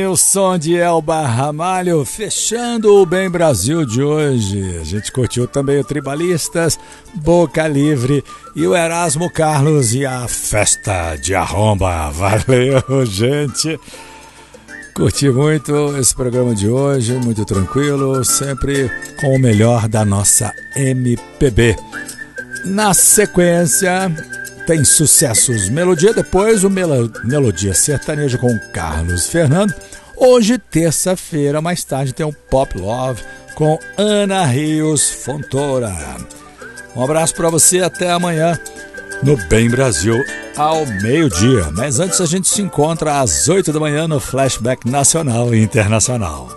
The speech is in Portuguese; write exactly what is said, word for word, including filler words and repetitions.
O som de Elba Ramalho, fechando o Bem Brasil de hoje. A gente curtiu também o Tribalistas, Boca Livre e o Erasmo Carlos e a Festa de Arromba. Valeu, gente! Curti muito esse programa de hoje, muito tranquilo, sempre com o melhor da nossa M P B. Na sequência, tem Sucessos Melodia, depois o Melo, Melodia Sertaneja com Carlos Fernando. Hoje, terça-feira, mais tarde, tem o Pop Love com Ana Rios Fontoura. Um abraço para você, até amanhã no Bem Brasil ao meio-dia. Mas antes a gente se encontra às oito da manhã no Flashback Nacional e Internacional.